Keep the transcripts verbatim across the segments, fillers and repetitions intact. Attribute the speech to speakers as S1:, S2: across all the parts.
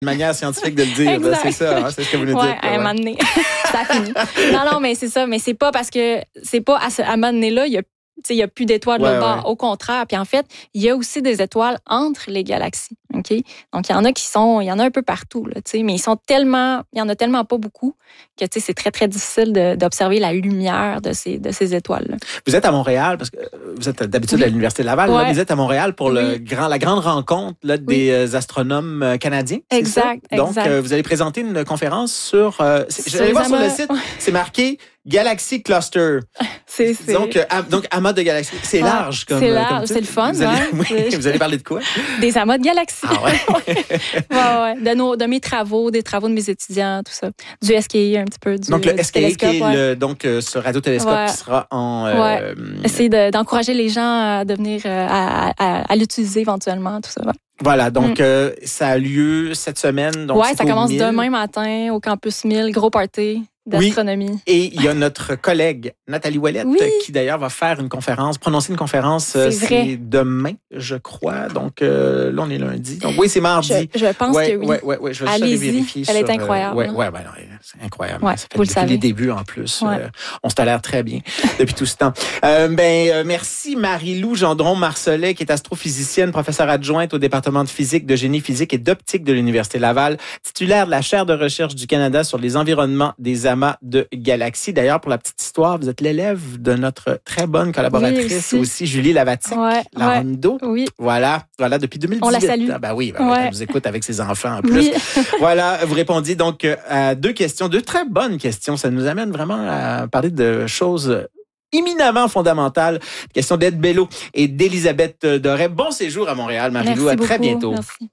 S1: Une manière scientifique de le dire, là, c'est ça, hein, c'est ce que vous nous
S2: ouais,
S1: dites.
S2: À un moment donné, ça a fini. Non, non, mais c'est ça. Mais c'est pas parce que c'est pas à ce à un moment donné-là, il y a il n'y a plus d'étoiles
S1: ouais,
S2: là bas.
S1: Ouais.
S2: Au contraire. Puis en fait, il y a aussi des étoiles entre les galaxies. OK? Donc, il y en a qui sont, il y en a un peu partout, là, mais ils sont tellement, il y en a tellement pas beaucoup que c'est très, très difficile de, d'observer la lumière de ces, de ces étoiles-là.
S1: Vous êtes à Montréal, parce que vous êtes d'habitude oui. à l'Université de Laval,
S2: ouais.
S1: là, vous êtes à Montréal pour
S2: oui.
S1: le grand, la grande rencontre là, des oui. astronomes canadiens.
S2: Exact,
S1: c'est ça? Donc,
S2: exact.
S1: Euh, vous allez présenter une conférence sur, euh, j'allais voir sur le site, c'est marqué Galaxy Cluster.
S2: C'est, c'est...
S1: Donc, euh, donc, amas de galaxies. C'est large comme.
S2: C'est large,
S1: comme
S2: c'est le fun.
S1: Vous allez,
S2: ouais.
S1: oui, vous allez parler de quoi?
S2: Des amas de galaxies.
S1: Ah ouais?
S2: ouais, ouais. De, nos, de mes travaux, des travaux de mes étudiants, tout ça. Du S K I, un petit peu. Du,
S1: donc, le
S2: du
S1: S K I, qui est
S2: ouais.
S1: le, donc, euh, ce radiotélescope
S2: ouais.
S1: qui sera en. Euh,
S2: ouais. Essayer de, d'encourager les gens à devenir, euh, à, à, à l'utiliser éventuellement, tout ça. Ouais.
S1: Voilà, donc mm. euh, ça a lieu cette semaine. Donc
S2: ouais, ça commence demain matin au campus mille, gros party d'astronomie.
S1: Oui. Et il y a notre collègue Nathalie Ouellette
S2: oui.
S1: qui d'ailleurs va faire une conférence, prononcer une conférence, c'est, c'est demain, je crois. Donc euh, là, on est lundi. Donc oui, c'est mardi.
S2: Je, je pense
S1: ouais,
S2: que oui.
S1: Ouais, ouais, ouais, je vais juste aller vérifier.
S2: Elle
S1: sur,
S2: est incroyable.
S1: Euh, ouais, ouais, ben non, c'est incroyable.
S2: Ouais,
S1: ça fait
S2: vous
S1: depuis
S2: le savez.
S1: les débuts en plus.
S2: Ouais.
S1: Euh, on se tolère très bien depuis tout ce temps. Euh, ben euh, merci Marie-Lou Gendron-Marcelet, qui est astrophysicienne, professeure adjointe au département de physique, de génie physique et d'optique de l'Université Laval, titulaire de la chaire de recherche du Canada sur les environnements des amas de galaxies. D'ailleurs, pour la petite histoire, vous êtes l'élève de notre très bonne collaboratrice oui, aussi. aussi, Julie Lavati,
S2: ouais,
S1: Larando.
S2: Ouais, oui.
S1: Voilà, voilà, depuis deux mille dix-huit.
S2: On la salue.
S1: Ah, ben oui, ben,
S2: ouais.
S1: elle nous écoute avec ses enfants en plus.
S2: Oui.
S1: Voilà, vous répondiez donc à deux questions, deux très bonnes questions. Ça nous amène vraiment à parler de choses éminemment fondamentales. Question d'Ed Bello et d'Elisabeth Doré. Bon séjour à Montréal, Marie-Lou. À très bientôt.
S2: Merci.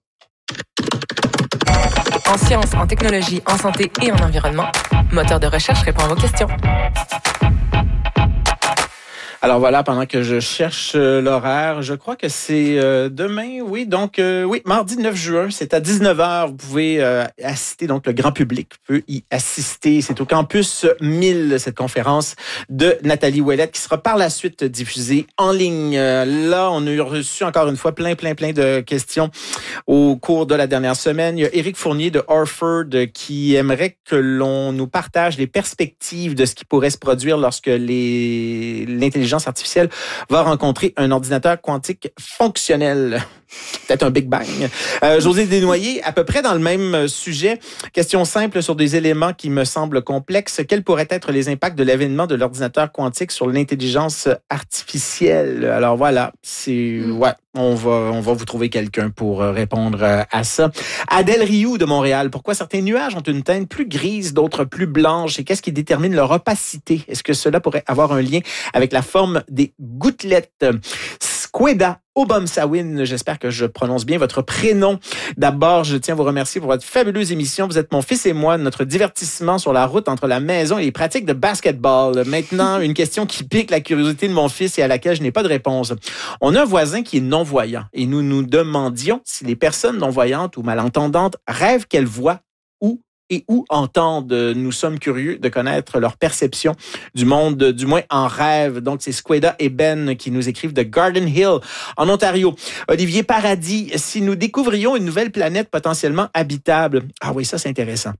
S3: En sciences, en technologie, en santé et en environnement, Moteur de recherche répond à vos questions.
S1: Alors voilà, pendant que je cherche euh, l'horaire, je crois que c'est euh, demain, oui, donc euh, oui, mardi neuf juin, c'est à dix-neuf heures, vous pouvez euh, assister, donc le grand public peut y assister. C'est au campus mille, cette conférence de Nathalie Ouellette, qui sera par la suite diffusée en ligne. Euh, là, on a reçu encore une fois plein, plein, plein de questions au cours de la dernière semaine. Il y a Éric Fournier de Orford qui aimerait que l'on nous partage les perspectives de ce qui pourrait se produire lorsque les l'intelligence artificielle va rencontrer un ordinateur quantique fonctionnel. Peut-être un Big Bang. Euh, José Desnoyers, à peu près dans le même sujet. Question simple sur des éléments qui me semblent complexes. Quels pourraient être les impacts de l'avènement de l'ordinateur quantique sur l'intelligence artificielle? Alors voilà, c'est ouais, on va on va vous trouver quelqu'un pour répondre à ça. Adèle Rioux de Montréal. Pourquoi certains nuages ont une teinte plus grise, d'autres plus blanches, et qu'est-ce qui détermine leur opacité? Est-ce que cela pourrait avoir un lien avec la forme des gouttelettes? Squeda Obamsawin, j'espère que je prononce bien votre prénom. D'abord, je tiens à vous remercier pour votre fabuleuse émission. Vous êtes mon fils et moi, notre divertissement sur la route entre la maison et les pratiques de basketball. Maintenant, une question qui pique la curiosité de mon fils et à laquelle je n'ai pas de réponse. On a un voisin qui est non-voyant et nous nous demandions si les personnes non-voyantes ou malentendantes rêvent qu'elles voient où et où entendent. Nous sommes curieux de connaître leur perception du monde, du moins en rêve. Donc, c'est Squeda et Ben qui nous écrivent de Garden Hill, en Ontario. Olivier Paradis, si nous découvrions une nouvelle planète potentiellement habitable. Ah oui, ça, c'est intéressant.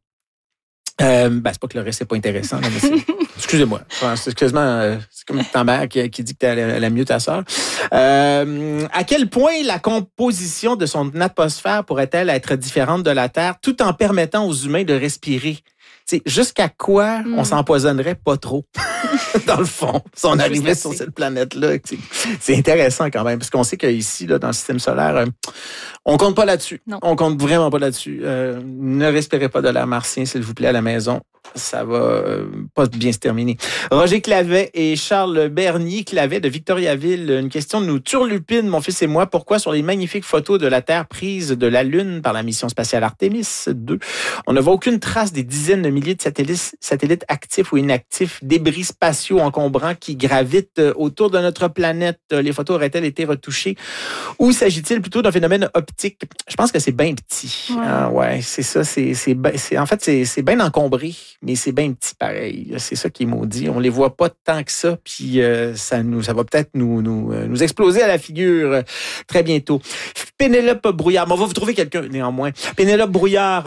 S1: Euh, ben, c'est pas que le reste, c'est pas intéressant. Non, mais c'est... Excusez-moi. C'est, excuse-moi, c'est comme ta mère qui, qui dit que t'es la, la mieux ta sœur. Euh, à quel point la composition de son atmosphère pourrait-elle être différente de la Terre tout en permettant aux humains de respirer? T'sais, jusqu'à quoi mm. on s'empoisonnerait pas trop, dans le fond, si on arrivait sur cette planète-là. T'sais. C'est intéressant quand même, parce qu'on sait qu'ici, là, dans le système solaire, euh, on compte pas là-dessus.
S2: Non.
S1: On compte vraiment pas là-dessus. Euh, ne respirez pas de l'air martien, s'il vous plaît, à la maison. Ça va euh, pas bien se terminer. Roger Clavet et Charles Bernier Clavet de Victoriaville. Une question de nous turlupine, mon fils et moi. Pourquoi sur les magnifiques photos de la Terre prises de la Lune par la mission spatiale Artemis deux, on ne voit aucune trace des dizaines dizaines de milliers de satellites, satellites actifs ou inactifs, débris spatiaux encombrants qui gravitent autour de notre planète. Les photos auraient-elles été retouchées? Ou s'agit-il plutôt d'un phénomène optique? Je pense que c'est bien petit.
S2: Ouais,
S1: ah, ouais c'est ça. C'est, c'est, c'est, en fait, c'est, c'est bien encombré, mais c'est bien petit pareil. C'est ça qui est maudit. On les voit pas tant que ça, puis euh, ça, nous, ça va peut-être nous, nous, nous exploser à la figure très bientôt. Pénélope Brouillard. Bon, on va vous trouver quelqu'un néanmoins. Pénélope Brouillard,